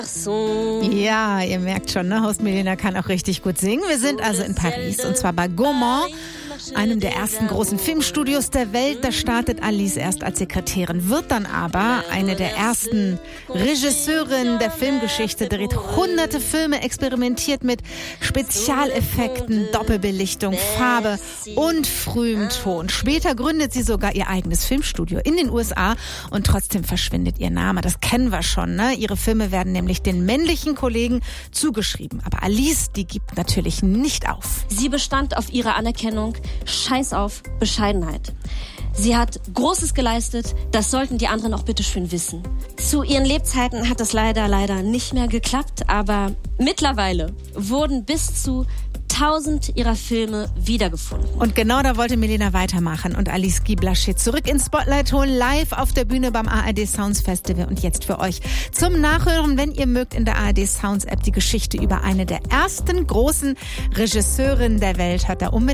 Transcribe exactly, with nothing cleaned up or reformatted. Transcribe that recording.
Ja, ihr merkt schon, ne? Host Milena kann auch richtig gut singen. Wir sind also in Paris und zwar bei Gaumont, einem der ersten großen Filmstudios der Welt. Da startet Alice erst als Sekretärin, wird dann aber eine der ersten Regisseurinnen der Filmgeschichte, dreht hunderte Filme, experimentiert mit Spezialeffekten, Doppelbelichtung, Farbe und frühem Ton. Später gründet sie sogar ihr eigenes Filmstudio in den U S A und trotzdem verschwindet ihr Name. Das kennen wir schon, ne? Ihre Filme werden nämlich den männlichen Kollegen zugeschrieben. Aber Alice, die gibt natürlich nicht auf. Sie bestand auf ihrer Anerkennung. Scheiß auf Bescheidenheit. Sie hat Großes geleistet, das sollten die anderen auch bitteschön wissen. Zu ihren Lebzeiten hat das leider, leider nicht mehr geklappt, aber mittlerweile wurden bis zu tausend ihrer Filme wiedergefunden. Und genau da wollte Milena weitermachen und Alice Guy Blaché zurück ins Spotlight holen, live auf der Bühne beim A R D Sounds Festival. Und jetzt für euch zum Nachhören, wenn ihr mögt, in der A R D Sounds App die Geschichte über eine der ersten großen Regisseurinnen der Welt. Hört da unbedingt